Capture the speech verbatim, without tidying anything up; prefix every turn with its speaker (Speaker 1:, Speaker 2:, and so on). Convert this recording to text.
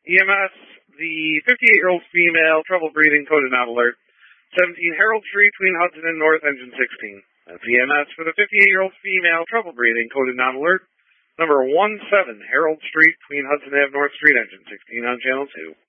Speaker 1: E M S, the fifty-eight-year-old female, trouble breathing, coded not alert. seventeen Harold Street, Tween Hudson and North, engine sixteen. That's E M S for the fifty-eight-year-old female, trouble breathing, coded not alert. Number one seven Harold Street, Tween Hudson Ave, North Street, engine sixteen on channel two.